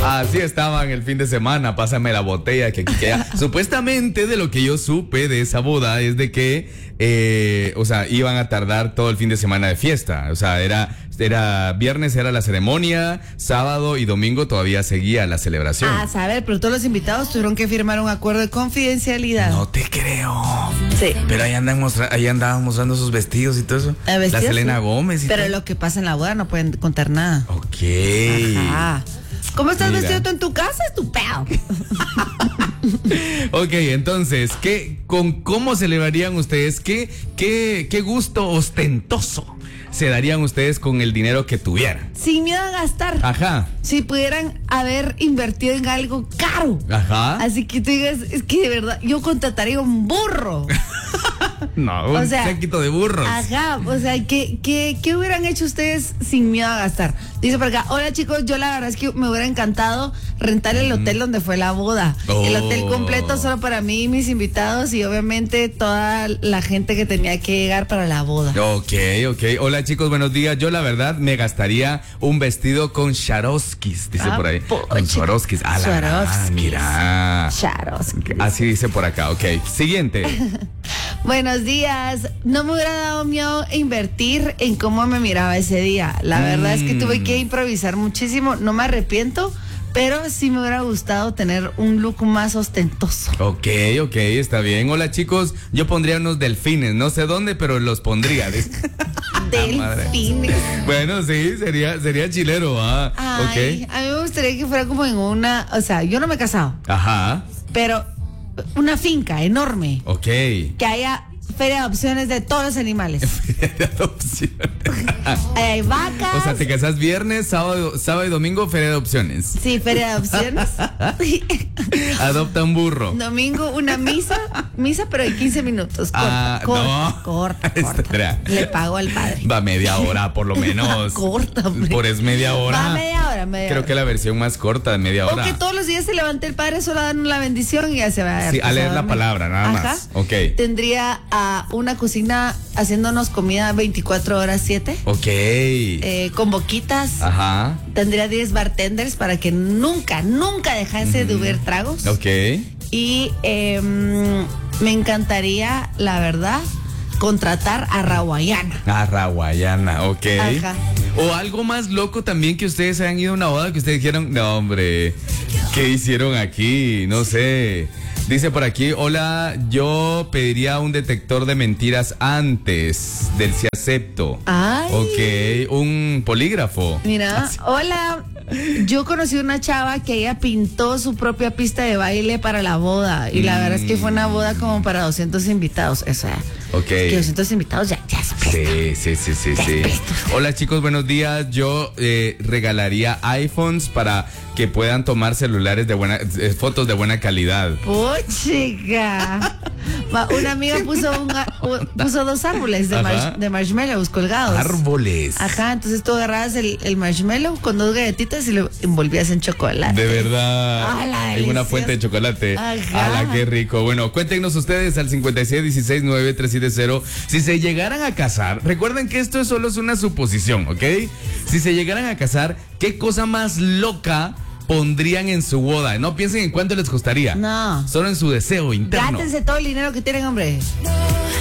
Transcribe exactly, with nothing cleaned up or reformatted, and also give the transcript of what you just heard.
Así estaban el fin de semana, pásame la botella que aquí queda. Supuestamente de lo que yo supe de esa boda es de que, eh, o sea, iban a tardar todo el fin de semana de fiesta. O sea, era, era viernes era la ceremonia, sábado y domingo todavía seguía la celebración. Ah, saber, pero todos los invitados tuvieron que firmar un acuerdo de confidencialidad. No te creo. Sí. Pero ahí andan mostra ahí andaban mostrando sus vestidos y todo eso. ¿Eh, vestidos? La Selena Sí. Gómez y Pero todo. lo que pasa en la boda no pueden contar nada. Ok. Ajá. ¿Cómo estás Mira. vestido tú en tu casa? Estupendo. Ok, entonces, ¿qué, con cómo celebrarían ustedes? ¿Qué, qué, qué gusto ostentoso se darían ustedes con el dinero que tuvieran? Sin miedo a gastar. Ajá. Si pudieran haber invertido en algo caro. Ajá. Así que tú digas, es que de verdad, yo contrataría un burro. No, un O sea, séquito de burros. Ajá, o sea, ¿qué, qué, ¿qué hubieran hecho ustedes sin miedo a gastar? Dice por acá, hola chicos, yo la verdad es que me hubiera encantado rentar el hotel donde fue la boda. Oh. El hotel completo solo para mí y mis invitados y obviamente toda la gente que tenía que llegar para la boda. Ok, ok. Hola chicos, buenos días. Yo la verdad me gastaría un vestido con Swarovskis, dice Ah, por ahí. poche. Con Swarovskis. Ah, la gran, Swarovskis. mira. Swarovskis. Así dice por acá, ok. Siguiente. Buenos días. No me hubiera dado miedo invertir en cómo me miraba ese día. La verdad es que tuve que improvisar muchísimo. No me arrepiento, pero sí me hubiera gustado tener un look más ostentoso. Ok, ok, está bien. Hola chicos, yo pondría unos delfines, no sé dónde, pero los pondría. Delfines. Bueno, sí, sería, sería chilero, ah. Ay, Ok. a mí me gustaría que fuera como en una, o sea, yo no me he casado, Ajá. pero una finca enorme, Ok. que haya feria de opciones de todos los animales. De adopción. Hay vacas. O sea, te casas viernes, sábado, sábado y domingo, feria de opciones. Sí, feria de opciones. Adopta un burro. Domingo una misa, misa pero de quince minutos. Corta, Ah, corta, no. corta, corta. Espera. Le pago al padre. Va media hora, por lo menos. Corta, hombre. Por es media hora. Va media hora, media Creo hora. que la versión más corta de media O hora. que todos los días se levante el padre solo a darnos la bendición y ya se va a Sí, a leer la dormir. palabra, nada Ajá. más. Ok. Tendría a una cocina haciéndonos comida veinticuatro horas siete. Ok. Eh, con boquitas. Ajá. Tendría diez bartenders para que nunca, nunca dejase de beber tragos. Ok. Y eh, me encantaría, la verdad, contratar a Rawayana. Ah, Rawayana, ok. Ajá. O algo más loco también que ustedes hayan ido a una boda que ustedes dijeron, no hombre, ¿qué hicieron aquí? No sé. Dice por aquí, hola, yo pediría un detector de mentiras antes del si acepto. Ay. Ok, un polígrafo. Mira, Así. hola. Yo conocí una chava que ella pintó su propia pista de baile para la boda. Y la verdad es que fue una boda como para doscientos invitados. O sea, Ok. que doscientos invitados ya, ya es Sí, sí, sí, sí, sí. Hola chicos, buenos días. Yo eh, regalaría iPhones para que puedan tomar celulares de buena, eh, fotos de buena calidad. chica. Una amiga puso, un, un- puso dos árboles de, Ajá. marsh- de marshmallows colgados. Árboles. Ajá, entonces tú agarrabas el, el marshmallow con dos galletitas y lo envolvías en chocolate. De verdad. ¡Hala, Hay una delicioso! fuente de chocolate. Ajá. ¡Hala, qué rico! Bueno, cuéntenos ustedes al cincuenta y seis dieciséis nueve tres siete cero. Si se llegaran a casar, recuerden que esto solo es una suposición, ¿ok? Si se llegaran a casar, ¿qué cosa más loca pondrían en su boda? No piensen en cuánto les costaría. No. Solo en su deseo interno. Gátense todo el dinero que tienen, hombre.